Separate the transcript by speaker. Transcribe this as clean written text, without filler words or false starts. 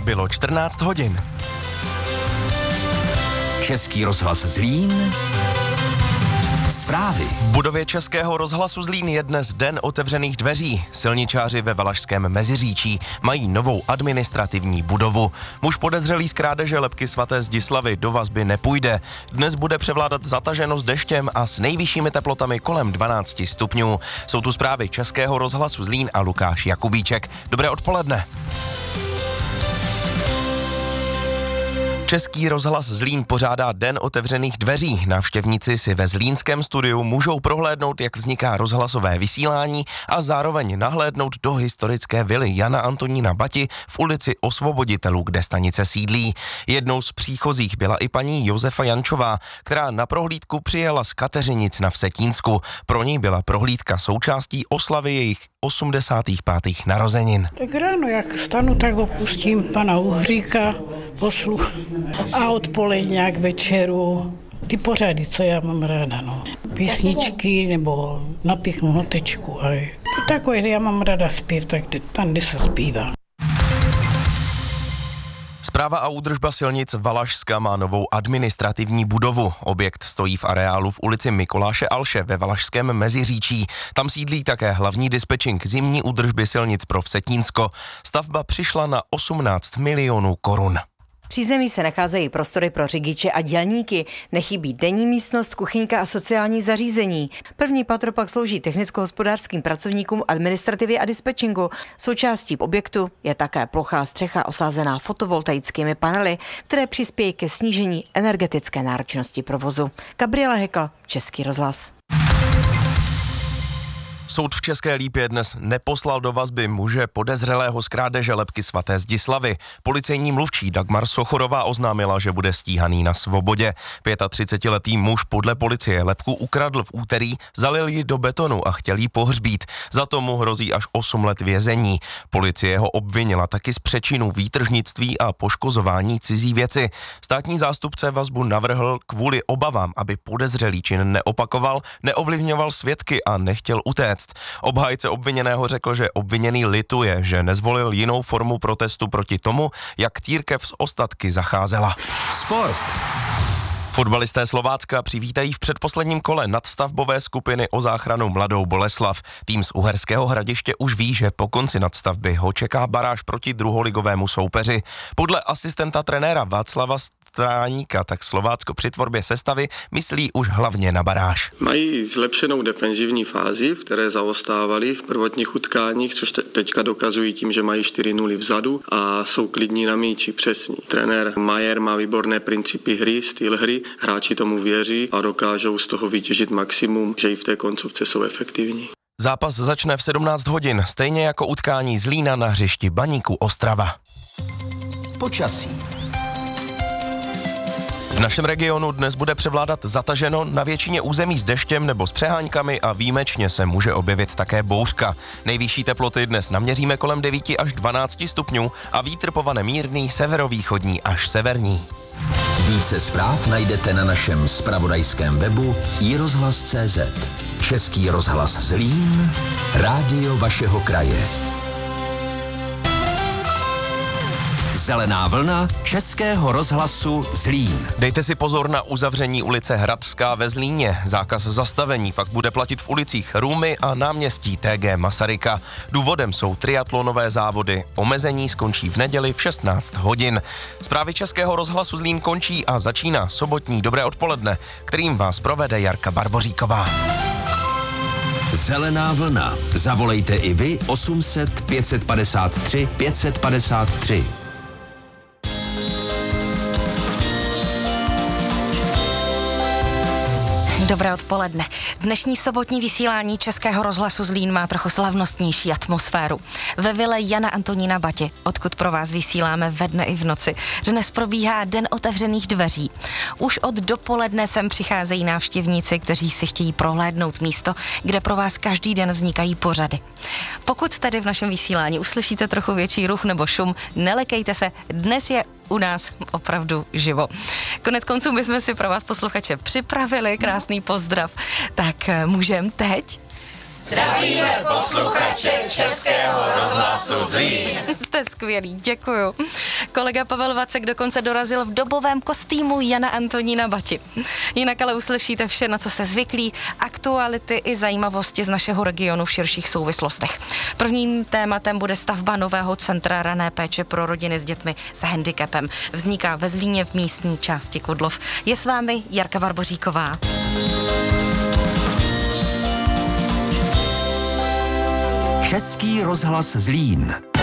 Speaker 1: bylo 14 hodin.
Speaker 2: Český rozhlas Zlín. Zprávy.
Speaker 1: V budově Českého rozhlasu Zlín je dnes den otevřených dveří. Silničáři ve Valašském Meziříčí mají novou administrativní budovu. Muž podezřelý z krádeže lebky svaté Zdislavy do vazby nepůjde. Dnes bude převládat zataženo s deštěm a s nejvyššími teplotami kolem 12 stupňů. Jsou tu zprávy Českého rozhlasu Zlín a Lukáš Jakubíček. Dobré odpoledne. Český rozhlas Zlín pořádá Den otevřených dveří. Návštěvníci si ve zlínském studiu můžou prohlédnout, jak vzniká rozhlasové vysílání a zároveň nahlédnout do historické vily Jana Antonína Bati v ulici Osvoboditelů, kde stanice sídlí. Jednou z příchozích byla i paní Josefa Jančová, která na prohlídku přijela z Kateřinic na Vsetínsku. Pro ní byla prohlídka součástí oslavy jejich 85. narozenin.
Speaker 3: Tak ráno, jak stanu, tak opustím pana Uhříka, posluch a odpoledne nějak večeru. Ty pořady, co já mám ráda, no. Písničky nebo napíchnu hotečku. Takové, já mám ráda zpěv, tak tam, kde se zpívá.
Speaker 1: Správa a údržba silnic Valašska má novou administrativní budovu. Objekt stojí v areálu v ulici Mikuláše Alše ve Valašském Meziříčí. Tam sídlí také hlavní dispečink zimní údržby silnic pro Vsetínsko. Stavba přišla na 18 milionů korun.
Speaker 4: V přízemí se nacházejí prostory pro řidiče a dělníky, nechybí denní místnost, kuchyňka a sociální zařízení. První patro pak slouží technicko-hospodářským pracovníkům administrativy a dispečingu. Součástí objektu je také plochá střecha osázená fotovoltaickými panely, které přispějí ke snížení energetické náročnosti provozu. Gabriela Hekl, Český rozhlas.
Speaker 1: Soud v České Lípě dnes neposlal do vazby muže podezřelého z krádeže lebky svaté Zdislavy. Policejní mluvčí Dagmar Sochorová oznámila, že bude stíhaný na svobodě. 35letý muž podle policie lebku ukradl v úterý, zalil ji do betonu a chtěl ji pohřbít. Za to mu hrozí až 8 let vězení. Policie ho obvinila taky z přečinu výtržnictví a poškozování cizí věci. Státní zástupce vazbu navrhl kvůli obavám, aby podezřelý čin neopakoval, neovlivňoval svědky a nechtěl utéct. Obhájce obviněného řekl, že obviněný lituje, že nezvolil jinou formu protestu proti tomu, jak církev s ostatky zacházela.
Speaker 2: Sport.
Speaker 1: Fotbalisté Slovácka přivítají v předposledním kole nadstavbové skupiny o záchranu Mladou Boleslav. Tým z Uherského Hradiště už ví, že po konci nadstavby ho čeká baráž proti druholigovému soupeři. Podle asistenta trenéra Václava Stráníka tak Slovácko při tvorbě sestavy myslí už hlavně na baráž.
Speaker 5: Mají zlepšenou defenzivní fázi, v které zaostávali v prvotních utkáních, což teďka dokazují tím, že mají 4-0 vzadu a jsou klidní na míči, přesní. Trenér Majer má výborné principy hry, styl hry, hráči tomu věří a dokážou z toho vytěžit maximum, že i v té koncovce jsou efektivní.
Speaker 1: Zápas začne v 17 hodin, stejně jako utkání Zlína na hřišti Baníku Ostrava.
Speaker 2: Počasí.
Speaker 1: V našem regionu dnes bude převládat zataženo, na většině území s deštěm nebo s přeháňkami a výjimečně se může objevit také bouřka. Nejvyšší teploty dnes naměříme kolem 9 až 12 stupňů a vítr povane mírný severovýchodní až severní.
Speaker 2: Více zpráv najdete na našem zpravodajském webu iRozhlas.cz. Český rozhlas Zlín, rádio vašeho kraje. Zelená vlna Českého rozhlasu Zlín.
Speaker 1: Dejte si pozor na uzavření ulice Hradská ve Zlíně. Zákaz zastavení pak bude platit v ulicích Růmy a náměstí TG Masaryka. Důvodem jsou triatlonové závody. Omezení skončí v neděli v 16 hodin. Zprávy Českého rozhlasu Zlín končí a začíná sobotní Dobré odpoledne, kterým vás provede Jarka Barboříková.
Speaker 2: Zelená vlna. Zavolejte i vy 800 553 553.
Speaker 6: Dobré odpoledne. Dnešní sobotní vysílání Českého rozhlasu Zlín má trochu slavnostnější atmosféru. Ve vile Jana Antonína Bati, odkud pro vás vysíláme ve dne i v noci, dnes probíhá Den otevřených dveří. Už od dopoledne sem přicházejí návštěvníci, kteří si chtějí prohlédnout místo, kde pro vás každý den vznikají pořady. Pokud tady v našem vysílání uslyšíte trochu větší ruch nebo šum, nelekejte se, dnes je u nás opravdu živo. Konec konců my jsme si pro vás posluchače připravili krásný pozdrav, tak můžeme teď?
Speaker 7: Zdravíme posluchače Českého rozhlasu Zlín.
Speaker 6: Jste skvělý, děkuju. Kolega Pavel Vacek dokonce dorazil v dobovém kostýmu Jana Antonína Bati. Jinak ale uslyšíte vše, na co jste zvyklí, aktuality i zajímavosti z našeho regionu v širších souvislostech. Prvním tématem bude stavba nového centra rané péče pro rodiny s dětmi s handicapem. Vzniká ve Zlíně v místní části Kudlov. Je s vámi Jarka Barboříková.
Speaker 2: Český rozhlas Zlín.